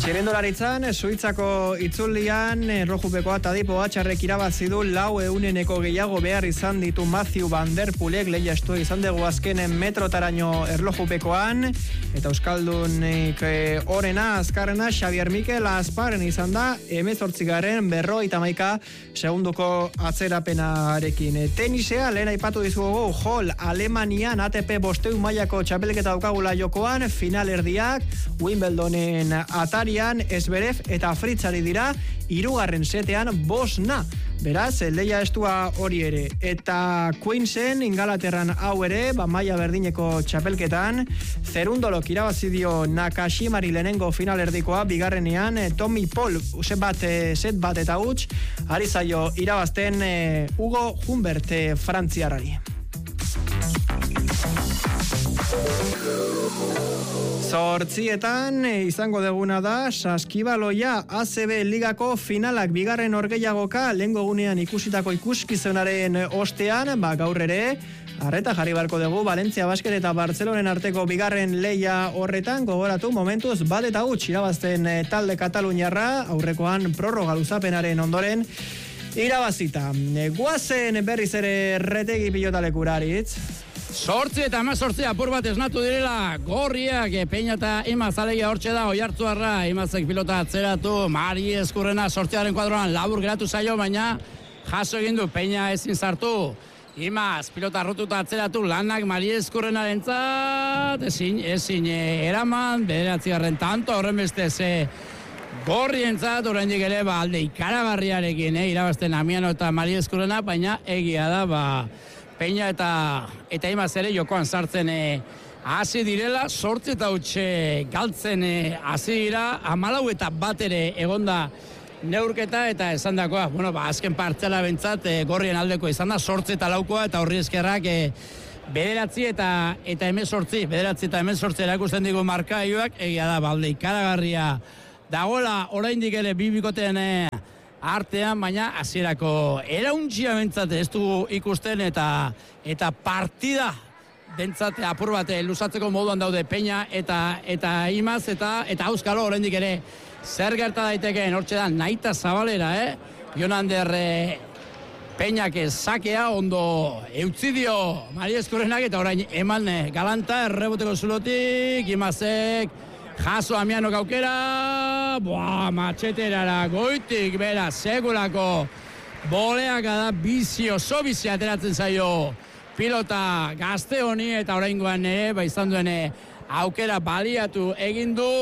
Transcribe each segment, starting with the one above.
Txirrindularitzan, Suitzako itzulian, erlojupekoa Tadipo Atxarrek irabazi du 4% gehiago behar izan ditu Matthew Van Der Poelek lehia estu izan dugu azkenen metrotaraino erlojupekoan, eta Euskaldunik orena azkarrena Xavier Mikel Azparen izan da, 18 segunduko atzerapenarekin. Tenisea, lehen aipatu dizugu, Hall, Alemanian ATP 500 mailako txapelketa daukagula jokoan, finalerdiak, Wimbledonen atari Esberev eta Fritzari dira, 3. setean 5-0. Beraz, leia estua hori ere. Eta Queensen, Ingalaterran hau ere, maila berdineko txapelketan, Zerundolok irabazi dio Nakashimari lehenengo finalerdikoa, bigarrenean, Tommy Paul, set bat eta huts, ari zaio irabazten Hugo Humbert frantziarrari. Zortzietan izango deguna da Saskibaloia ACB Ligako finalak bigarren orgeiagoka lehengo gunean ikusitako ikuskizunaren ostean, gaur ere arreta jarri barko dugu Valentzia Basket eta Bartzelonen arteko bigarren leia horretan, gogoratu momentuz bat eta huts irabazten talde kataluniarra, aurrekoan prorroga luzapenaren ondoren irabazita. Guazen berriz ere Retegi pilotalekuraritz. 8 eta 18 apur bat esnatu direla, gorriak, Peña eta Imaz alegia hortxe da, Oiartzuarra, Imazek pilota atzeratu, Mari Eskurrena 8. kuadroan labur geratu zaio, baina jaso egin du, Peña ezin sartu, Imaz pilota rotuta atzeratu, lanak Mari Eskurrenarentzat, ezin eraman, 9. tanto, horren beste gorrientzat, oraindik ere, alde ikaragarriarekin, irabazten Amiano eta Mari Eskurrena, baina egia da, Peña eta Imaz ere jokoan sartzen hasi direla, 8 eta utxe galtzen hasi dira, 14 eta bat ere egonda neurketa eta esandakoa, azken partzela bentsat gorrien aldeko izan da, 8 eta laukoa eta horri eskerrak 9 eta 18 erakusten digu markaioak, egia da, balde ikaragarria dagoela oraindik ere bibikoten artean, baina hasierako erauntzia bentsat ez dugu ikusten eta partida bentsat apur bat luzatzeko moduan daude Peña eta Imaz eta Auskalo oraindik ere zer gerta daitekeen hortxe da Naita Zabalera, Jonander Peñak sakea ondo eutzi dio Mari Eskurrenak eta orain eman galanta erreboteko zulotik, Imazek jaso Amianok aukera, matxeterara, goitik, bera, segulako boleak da bizi, oso bizi ateratzen zaio pilota gazte honi eta oraingoan izan duen aukera baliatu egin du,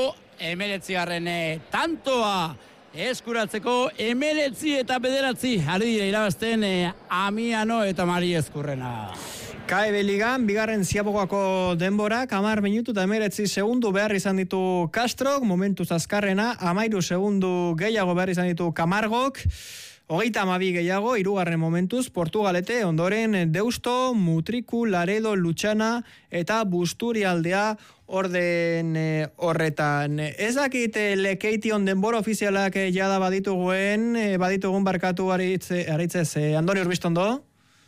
19. tantoa eskuratzeko, 19 eta 9 ari dira irabazten Amiano eta Mari Eskurrena. KEB Ligan, bigarren ziabogoako denbora, 10 minutu eta 19 segundu behar izan ditu Castrok, momentuz azkarrena, 13 segundu gehiago behar izan ditu Camargok, 32 gehiago, 3. momentuz, Portugalete, ondoren Deusto, Mutriku, Laredo, Lutxana eta Busturialdea orden horretan. Ez dakit Lekeition denbora ofizialak jada baditugun barkatu aritzez, Andoni Urbiztondo?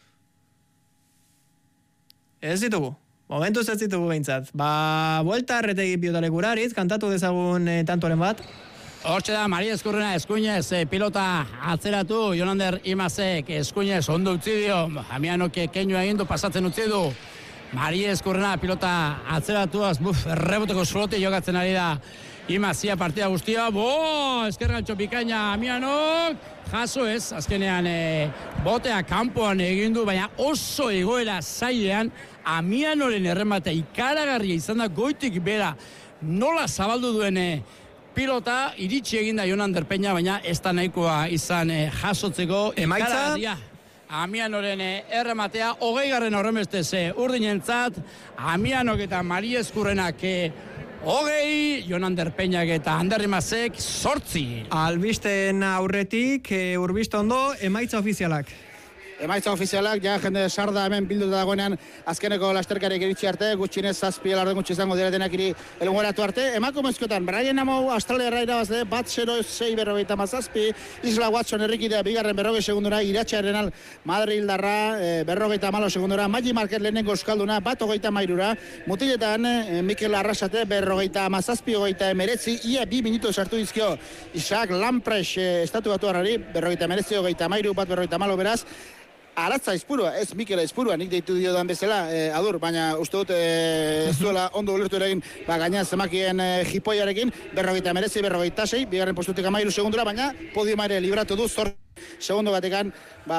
Ez ditugu. Momentuz ez ditugu behintzat. Buelta Retegi pilotalekuraritz, kantatu dezagun tantoren bat. Hortxe da, Mari Eskurrena eskuinez pilota atzeratu, Jonander Imazek eskuinez ondo utzi dio, Amianok keinua egin du, pasatzen utzi du. Mari Eskurrena pilota atzeratuaz, erreboteko zulote jokatzen ari da Imazia partida guztia, eskerrantxo bikaina Amianok, jaso ez, azkenean botea kanpoan egin du, baina oso egoera zailean Amianoren errematea ikaragarria izan da goitik bera nola zabaldu duen pilota, iritsi eginda Jonander Peña, baina ez da nahikoa izan jasotzeko ikaragarria. Amianoren errematea, 20. horrenbestez urdinentzat, Amianok eta Mari Eskurrenak 20, Jonander Peñak eta Ander Imazek 8. Albisten aurretik, Urbiztondo, emaitza ofizialak. emaitza ofizialak, ja jende sarda hemen bilduta dagoenean azkeneko lasterkarek iritsi arte, gutxinez 7 laurden gutxi izango diretenak iri elmueratu arte. Emakumezkoetan, Brian Amo, Australia irabazle, bat 0-6 Isla Watson errikidea bigarren 40 segundura, Iratxearenal Madrildarra, 54 segundura, Maggi Marquez lehenengo euskalduna, bat 33, mutiletan Mikel Arrasate, 57, ia 2 minutu sartu dizkio Isaac Lamprecht estatu batuarrari, 58, bat 54 beraz, Aratza Izpurua, ez Mikel Izpurua, nik deitu diodan bezala, adur, baina uste dut ez duela ondo ulertu eregin, gaina zemakien jipoiarekin, 59, bigarren postutik 13 segundura, baina podiumare libratu du, segundo batekan,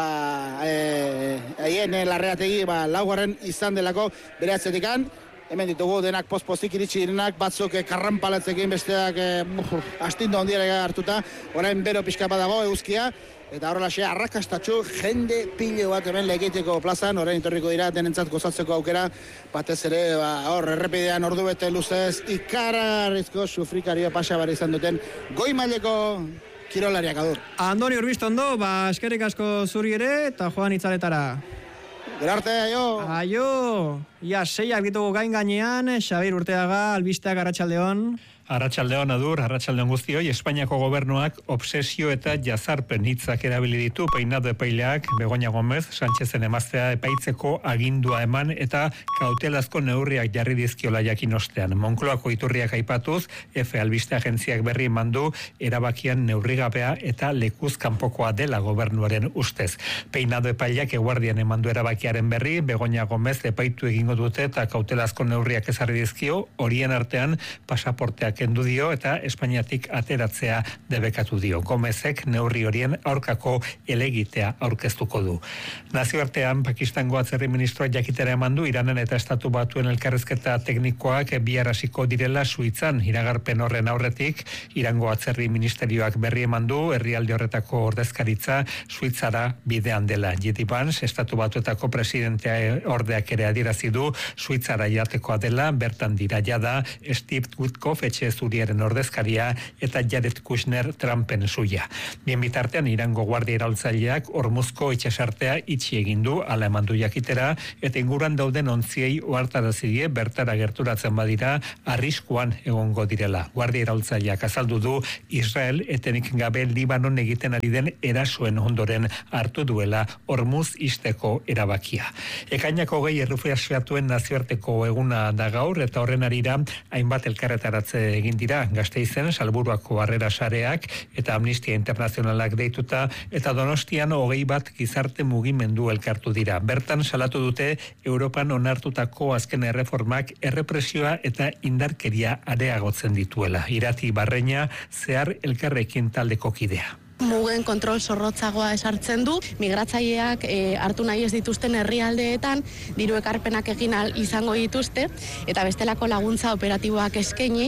haien larreategi, laugarren izan delako bere atzetikan, hemen ditugu denak pozik iritsi direnak, batzuk karranpalatzekin besteak astindu handiara hartuta, orain bero pixka badago eguzkia, eta horrelaxe arrakastatxu jende pilo bat hemen Lekeitioko plazan, orain etorriko dira denentzat gozatzeko aukera, batez ere hor errepidean ordu bete luzez ikaragarrizko sufrikario pasabar izan duten goi maileko kirolariak adur. Andoni Urbistondo, eskerrik asko zuri ere eta joan itzaletara. Gerarte, aio! Aio! Ia, 6 ditugu gainean, Xabir Urteaga, albisteak Arratsaldeon. Arratsaldeon adur, arratsaldeon guztioi, Espainiako gobernuak obsesio eta jazarpen hitzak erabili ditu peinado epaileak Begoña Gomez, Sánchezen emaztea epaitzeko agindua eman eta kautelazko neurriak jarri dizkiola jakin ostean. Moncloako iturriak aipatuz, F albiste agentziak berri emandu erabakian neurrigabea eta lekuz kanpokoa dela gobernuaren ustez. Peinado epaileak eguardian emandu erabakiaren berri, Begoña Gomez epaitu egingo dute eta kautelazko neurriak ezarri dizkio, horien artean pasaporteak kendu dio eta Espainiatik ateratzea debekatu dio. Gomezek neurri horien aurkako elegitea aurkeztuko du. Nazioartean, Pakistango atzerri ministroa jakitera emandu, Iranen eta Estatu Batuen elkarrizketa teknikoak bihar hasiko direla Suitzan. Iragarpen horren aurretik, Irango atzerri ministerioak berri emandu, herrialde horretako ordezkaritza Suitzara bidean dela. J.D. Vance, Estatu Batuetako presidentea ordeak ere adierazi du, Suitzara jatekoa dela, bertan dira jada, Steve Witkoff zuriaren ordezkaria eta Jared Kushner Trumpen zuia. Bien bitartean, Irango guardia iraultzaileak Hormuzko itxasartea itxi egin du, hala emandu jakitera, eta inguruan dauden ontziei ohartarazi bertara gerturatzen badira, arriskuan egongo direla. Guardia iraultzaileak azaldu du, Israel etenik gabe Libanon egiten ari den erasoen ondoren hartu duela Hormuz ixteko erabakia. Ekainako 20 errefuxiatuen nazioarteko eguna da gaur, eta horren arira hainbat elkarretaratze egin dira Gasteizen, Salburuako Harrera Sareak eta Amnistia Internazionalak deituta, eta Donostian 21 gizarte mugimendu elkartu dira. Bertan salatu dute Europan onartutako azken erreformak errepresioa eta indarkeria areagotzen dituela. Irati Barreña, Zehar Elkarrekin taldeko kidea. Mugen kontrol zorrotzagoa esartzen du, migratzaileak hartu nahi ez dituzten herrialdeetan diru ekarpenak egin izango dituzte, eta bestelako laguntza operatiboak eskaini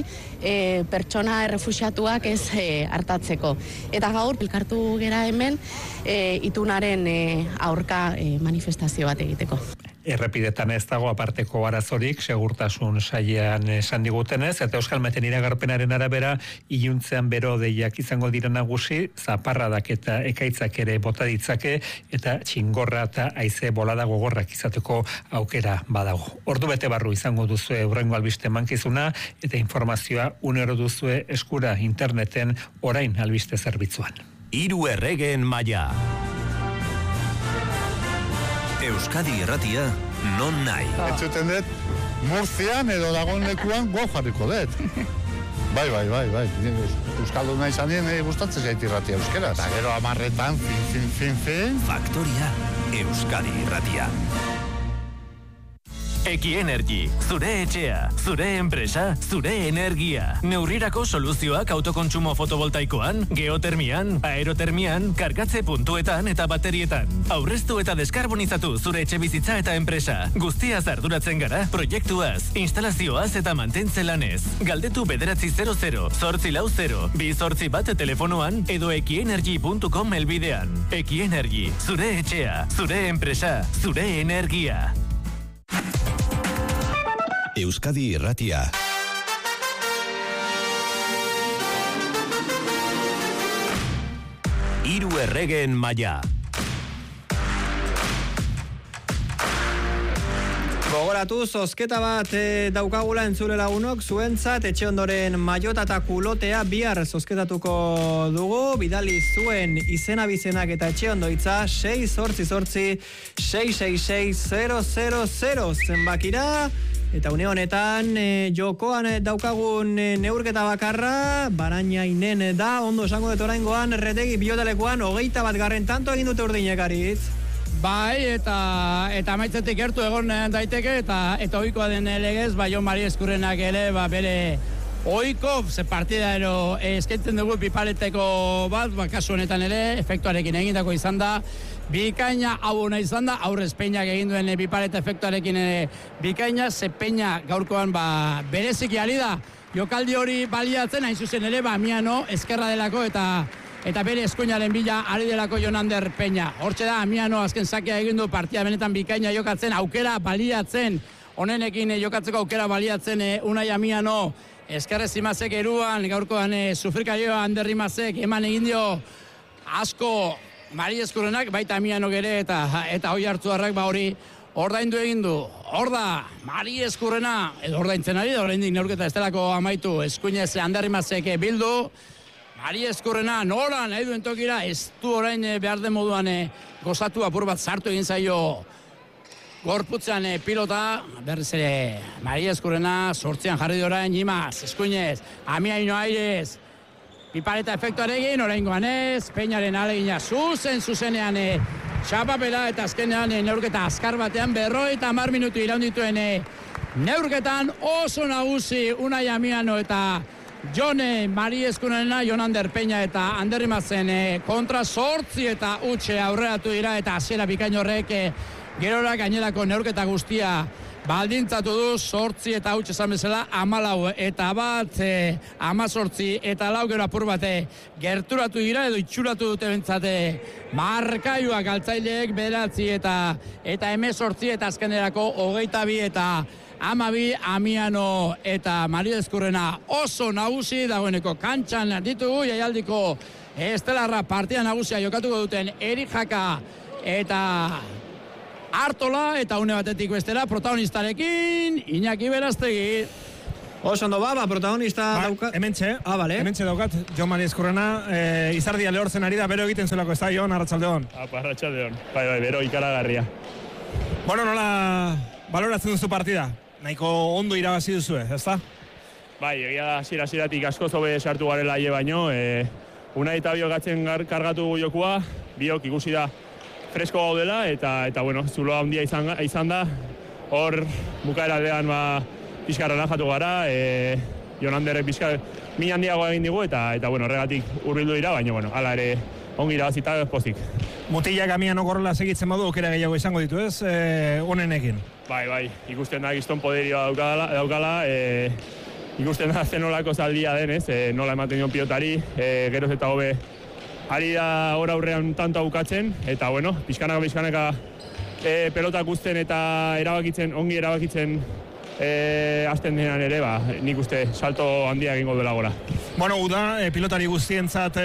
pertsona errefuxiatuak ez hartatzeko. Eta gaur, elkartu gera hemen, itunaren aurka manifestazio bat egiteko. Errepidetan ez dago aparteko arazorik, segurtasun sailean esan digutenez, eta Euskalmeten iragarpenaren arabera, iluntzean bero deiak izango dira nagusi, zaparradak eta ekaitzak ere bota ditzake, eta txingorra eta haize bolada gogorrak izateko aukera badago. Ordu bete barru izango duzue hurrengo albiste mankizuna, eta informazioa unero duzue eskura interneten orain albiste zerbitzuan. 3 erregeen maila. Euskadi Irratia, non nahi. Etxuten dut, Murtzian edo dagoen lekuan gau jarriko dut. Bai. Euskaldun nahi zanien gustatzen zait irratia euskera. Eta gero 10etan, fin. Faktoria, Euskadi Irratia. Ekienergy, zure etxea, zure enpresa, zure energia. Neurrirako soluzioak autokontsumo fotovoltaikoan, geotermian, aerotermian, kargatze puntuetan eta baterietan. Aurreztu eta deskarbonizatu zure etxe bizitza eta enpresa. Guztiaz arduratzen gara, proiektuaz, instalazioaz eta mantentze lanez. Galdetu 900 840 281 telefonoan edo ekienergy.com helbidean. Ekienergy, zure etxea, zure enpresa, zure energia. Euskadi Irratia. 3 erregeen maila. Gogoratu, zozketa bat daukagula entzule lagunok, zuentzat etxe ondoren maiota eta kulotea bihar zozketatuko dugu, bidali zuen izena bizenak eta etxe ondoitza 688-666-000 zenbakira, eta une honetan jokoan daukagun neurketa bakarra, Barainainen da, ondo esango dut oraingoan, Retegi Pilotalekuan 21. tanto egin dute urdinekaritz. Bai, eta maitzetik gertu egon daiteke, eta ohikoa den legez, Jon Mari Eskurrenak ere, bere ohiko, partida eskaintzen dugu pipaleteko bat, kasu honetan ere, efektuarekin egindako izan da, bikaina hau ona izan da, aurrez Peñak egin duen pipaleta efektuarekin bikaina, ze Peña gaurkoan bereziki ari da, jokaldi hori baliatzen, hain zuzen ere, Amiano, eskerra delako, eta bere eskuinaren bila ari delako Jonander Peña. Hortxe da, Amiano azken sakea egin du partida benetan bikaina jokatzen, aukera baliatzen, honenekin jokatzeko aukera baliatzen Unai Amiano, eskerrez imazek eruan, gaurkoan sufrikarioa Ander Imazek eman egin dio asko Mari Eskurrenak, baita Amiano gere eta hoi hartzuarrak hori ordaindu egin du. Hor da, Mari Eskurrena, edo ordaintzen ari da, oraindik neurketa ez delako amaitu, eskuinez Ander Imazek bildu, Mari Eskurrena nola nahi duen tokira, ez du orain behar den moduan gozatu apur bat sartu egin zaio gorputzean pilota, berriz ere Mari Eskurrena sortzean jarri du orain, Imaz, eskuinez, Amiaino Airez, pipaleta efektuarekin, oraingoan ez, Peñaren alegina zuzenean txapapela eta azkenean neurketa azkar batean 50 minutu iraundituen neurketan oso nagusi Unai Amiano eta Jone Mari Eskurrena, Jonander Peña eta Ander Imazen kontra 8 eta utxe aurreratu dira eta hasiera bikain horrek gerora gainerako neurketa guztia baldintzatu du 8 eta utxe esan bezala 14 eta bat 18 eta 4 gero apur bate gerturatu dira edo itxuratu dute bentsate markaiuak altzaileek 9 eta 18 eta azkenerako 22 eta 12 Amiano eta Mari Eskurrena oso nagusi dagoeneko kantxan ditugu jaialdiko estelarra partida nagusia jokatuko duten Erijaka eta Artola eta une batetik bestera protagonistarekin Iñaki Berastegi. Oso ondo protagonista dauka... Hementxe, vale. Hementxe daukat, Jon Mari Eskurrena, izardia lehortzen ari da, bero egiten zuelako, ez da, Jon, arratsaldeon. Arratsaldeon, bai, bero ikaragarria. Bueno, nola baloratzen duzu partida? Nahiko ondo irabazi duzu, ez da? Bai, egia da hasieratik asko zobe sartu garela baino, Unai eta biok kargatu jokua, biok ikusi da fresko gaudela, eta bueno, zuloa handia izan da, hor bukaera aldean pixka relajatu gara, Jonanderrek pixka min handiagoa egin digu, eta bueno, horregatik hurbildu dira, baina bueno, hala ere ongi irabazita pozik. Mutilak Amiano gorrela segitzen badu, aukera gehiago izango ditu ez, honenekin? Bai, ikusten da gizton poderioa daukala, ikusten da zenolako zaldia denez, nola ematen dion pilotari, geroz eta hobe ari da hor aurrean tanto aukatzen, eta bueno, pixkanaka pelotak uzten eta ongi erabakitzen hasten denan ere, nik uste salto handia egingo duela gora. Bueno, uda, pilotari guztientzat,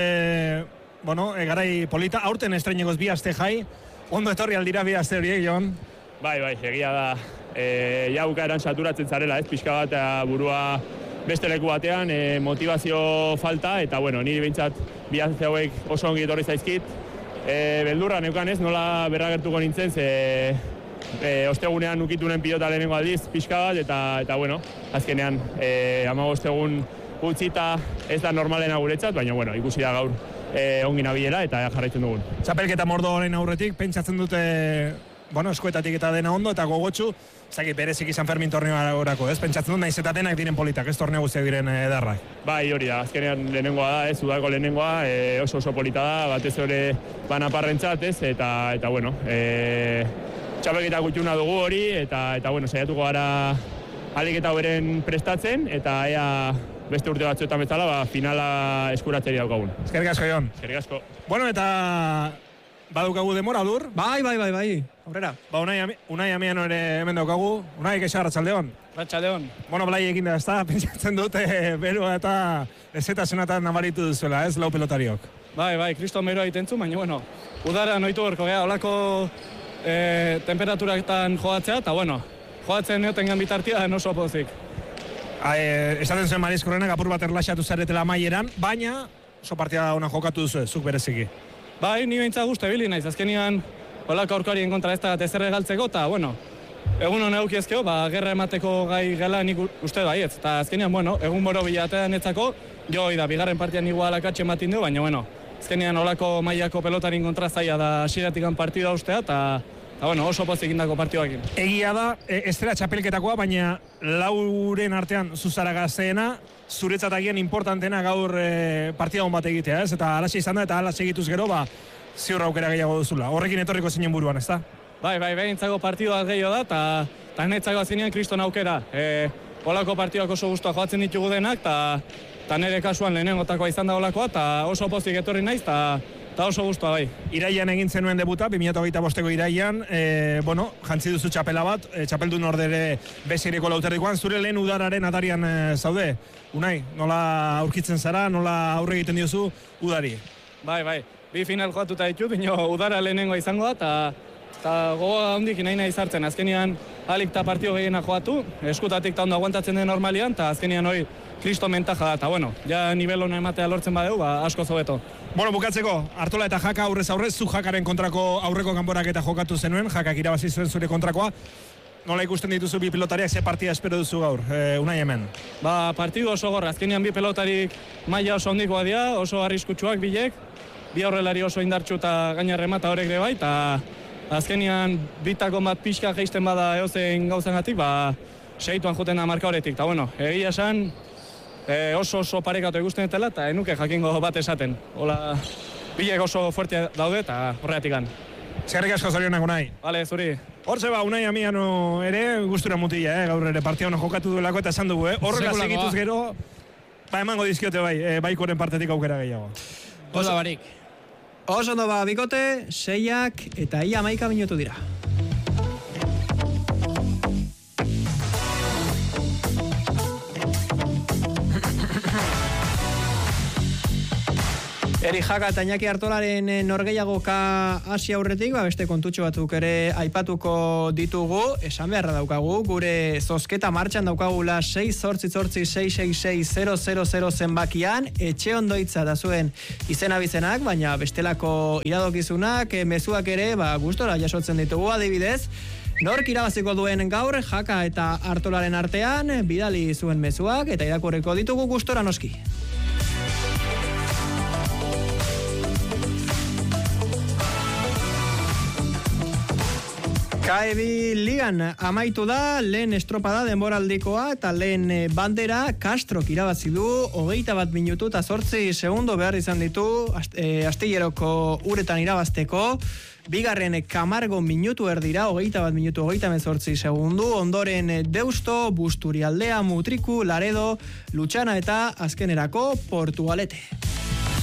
garai polita, aurten estreinegoz 2 aste jai, ondo etorri aldira 2 aste horiek, Jon? Bai, egia da, ja bukaeran saturatzen zarela, ez, pixka bat burua beste leku batean, motivazio falta, eta bueno, niri behintzat 2 aste hauek oso ongi etorri zaizkit, beldurra neukan ez, nola berragertuko nintzen, ostegunean nukitunen pilota lehenengo aldiz, pixka bat, eta bueno, azkenean 15 egun utzita ez da normalena guretzat, baina bueno, ikusi da gaur ongi nabilela eta jarraitzen dugun. Txapelketa mordo horrein aurretik, pentsatzen dute, eskuetatik eta dena ondo, eta gogotxu, zaki berezik San Fermin torneoa orako, ez? Pentsatzen dut, naiz eta denak diren politak, ez torneo guztiak diren edarrak. Bai, hori da, azkenean lehenengoa da, ez, udako lehenengoa, oso polita da, batez hori banaparrentzat, ez, eta bueno, txapelketa gutxuna dugu hori, eta bueno, saiatuko gara alik eta beren prestatzen, eta ea beste urte batzuetan bezala, finala eskuratzeri daukagun. Eskerrik asko, Jon. Eskerrik asko. Bueno, eta badukagu demora, Lur? Bai, aurrera. Unai Amiano ere hemen daukagu. Unai, keixa, arratsaldeon. Arratsaldeon. Bueno, blai ekin da, ez da, pentsatzen dute berua eta ezetasunatan nabaritu duzuela, ez, lau pelotariok. Bai, kriston beroa egiten zu, baina, bueno, udara noitu berko geha, olako temperaturetan joatzea, eta, bueno, joatzen neotengan bitartia, oso pozik. Esaten zuen Mari Eskurrenak apur bat erlaxatu zaretela amaieran, baina oso partida ona jokatu duzu, zuk bereziki. Bai, ni behintzat guzti ebili naiz, azkenian holako aurkarien kontra ez da ezer galtzeko, eta, bueno, egun hona eukiezkeo, gerra emateko gai gela nik uste baietz. Eta azkenian, bueno, egun boro bilatean etzako, jo, bigarren partian igual akatxe ematin du, baina, bueno, azkenian holako mailako pelotarin kontra zaila da asiratikan partida ustea, eta bueno, oso pozik indako partioakin. Egia da, ez dela txapelketakoa, baina lauren artean zuzara gazteena, zuretzat agian importantena gaur partida hon bat egitea, ez? Eta alaxe izan da, eta alaxe egituz gero, ziur aukera gehiago duzula. Horrekin etorriko zinen buruan, ez da? Bai, behintzako partidua gehiago da, eta netzako azinean kriston aukera. Olako partiduak oso guztua joatzen ditugu denak, eta nire kasuan lehenengotakoa izan da olakoa, eta oso pozik etorri naiz, eta oso guztua bai. Iraian egin zenuen debuta, 2025ko iraian, jantzi duzu txapela bat, txapeldun ordere bezireko lauterdikoan, zure lehen udararen atarian zaude. Unai, nola aurkitzen zara, nola aurre egiten diozu udari? Bai, bi final joatuta ditut, udara lehenengo izango da, eta gogoa hondik nahi zartzen. Azkenian alik eta partio gehiena joatu, eskutatik eta ondo aguantatzen den normalian, eta azkenian hori kristo mentaja da, eta bueno, ja nivel hona ematea lortzen badeu, asko zobeto. Bueno, bukatzeko, Artola eta Jaka aurrez aurrez, zu Jakaren kontrako aurreko kanborak eta jokatu zenuen, Jakak irabazi zuen zure kontrakoa. Nola ikusten dituzu bi pilotariak, ze partia espero duzu gaur, Unai hemen? Partidu oso gorra, azkenian bi pelotarik maila oso ondikoa dira, oso arriskutsuak bilek, bi aurrelari oso indartxu eta gainarrema eta horrek ere bai, eta azkenian bitako bat pixka geisten bada eozein gauzangatik, segituan juten da marka horretik, eta bueno, egia esan, oso parekatu ikusten dutela, eta enuke jakingo bat esaten. Hola, bilek oso fuerte daude, eta horregatik gan. Eskerrik asko zorionak, Unai. Bale, zuri. Hortze Unai Amiano ere, gustura mutila, gaur ere partia hona jokatu duelako eta esan dugu, horrela segituz gero, emango dizkiote baikoren partetik aukera gehiago. Oso barik. Oso ondo bikote, 6 eta ia 11 minutu dira. Eri Jaka eta Iñaki Artolaren norgehiagoka hasi aurretik, beste kontutxo batzuk ere aipatuko ditugu, esan beharra daukagu, gure zozketa martxan daukagula 6-8-6-6-6-0-0-0 zenbakian, etxe ondoitza da zuen izena bizenak, baina bestelako iradokizunak, mezuak ere, gustora jasotzen ditugu adibidez. Nork irabaziko duen gaur, Jaka eta Artolaren artean, bidali zuen mezuak, eta irakurriko ditugu gustora noski. KEB Ligan amaitu da, lehen estropada denboraldikoa eta lehen bandera Castrok irabazi du 21 minutu eta 8 segundo behar izan ditu astilleroko uretan irabazteko. Bigarren Camargo minutu erdira, 21 minutu 38 segundu, ondoren Deusto, Busturialdea, Mutriku, Laredo, Lutxana eta azkenerako Portugalete.